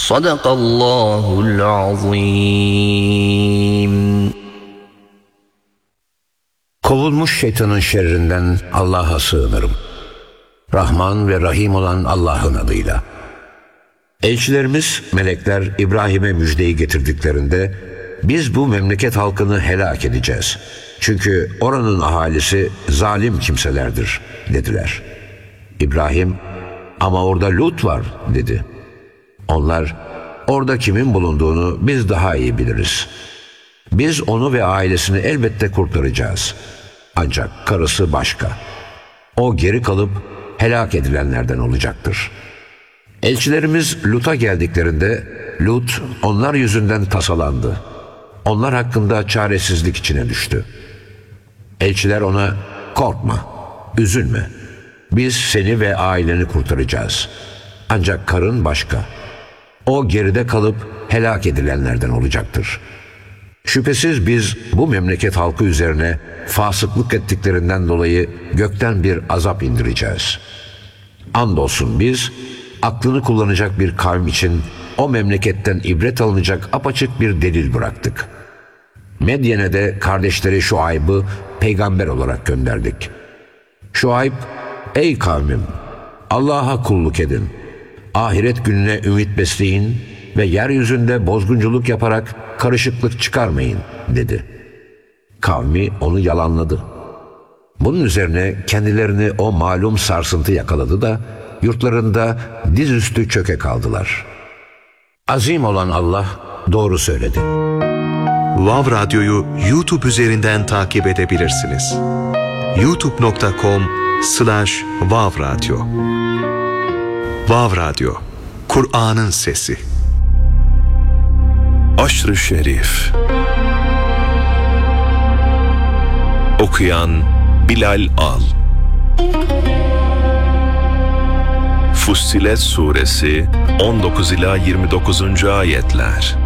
Sadakallahul azim. Kovulmuş şeytanın şerrinden Allah'a sığınırım. Rahman ve Rahim olan Allah'ın adıyla. Elçilerimiz, melekler İbrahim'e müjdeyi getirdiklerinde, biz bu memleket halkını helak edeceğiz. Çünkü oranın ahalisi zalim kimselerdir, dediler. İbrahim, ama orada Lut var, dedi. Onlar, orada kimin bulunduğunu biz daha iyi biliriz. Biz onu ve ailesini elbette kurtaracağız. Ancak karısı başka. O geri kalıp helak edilenlerden olacaktır. Elçilerimiz Lut'a geldiklerinde Lut onlar yüzünden tasalandı. Onlar hakkında çaresizlik içine düştü. Elçiler ona, korkma, üzülme. Biz seni ve aileni kurtaracağız. Ancak karın başka. O geride kalıp helak edilenlerden olacaktır. Şüphesiz biz bu memleket halkı üzerine fasıklık ettiklerinden dolayı gökten bir azap indireceğiz. Andolsun biz aklını kullanacak bir kavim için o memleketten ibret alınacak apaçık bir delil bıraktık. Medyen'e de kardeşleri Şuayb'ı peygamber olarak gönderdik. Şuayb, ey kavmim, Allah'a kulluk edin, ahiret gününe ümit besleyin ve yeryüzünde bozgunculuk yaparak karışıklık çıkarmayın, dedi. Kavmi onu yalanladı. Bunun üzerine kendilerini o malum sarsıntı yakaladı da yurtlarında dizüstü çöke kaldılar. Azim olan Allah doğru söyledi. Vav Radyo'yu YouTube üzerinden takip edebilirsiniz. youtube.com/Vav Radyo. Vav Radyo, Kur'an'ın sesi. Aşr-ı Şerif. Okuyan Bilal Al. Fussilet Suresi 19 ila 29. ayetler.